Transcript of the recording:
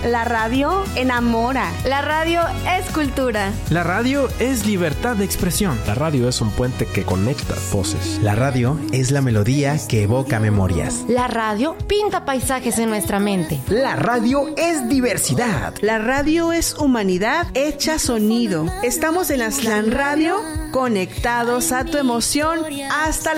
La radio enamora. La radio es cultura. La radio es libertad de expresión. La radio es un puente que conecta voces. La radio es la melodía que evoca memorias. La radio pinta paisajes en nuestra mente. La radio es diversidad. La radio es humanidad hecha sonido. Estamos en Aztlán Radio, conectados a tu emoción hasta la